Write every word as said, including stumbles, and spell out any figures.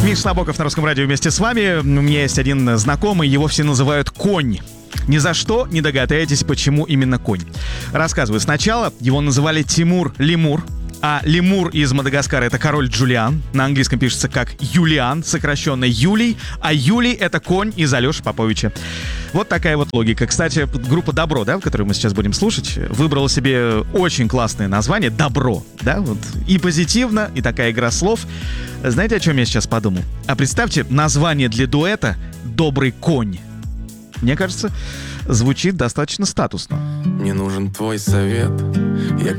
Миша Набоков на Русском радио вместе с вами. У меня есть один знакомый, его все называют Конь. Ни за что не догадаетесь, почему именно Конь. Рассказываю. Сначала его называли Тимур Лемур, а Лемур из Мадагаскара — это король Джулиан. На английском пишется как Юлиан, сокращенно Юлий, а Юлий — это конь из Алёши Поповича. Вот такая вот логика. Кстати, группа «Добро», да, которую мы сейчас будем слушать, выбрала себе очень классное название «Добро», да, вот и позитивно, и такая игра слов. Знаете, о чем я сейчас подумал? А представьте, название для дуэта «Добрый конь». Мне кажется, звучит достаточно статусно. Мне нужен твой совет. Я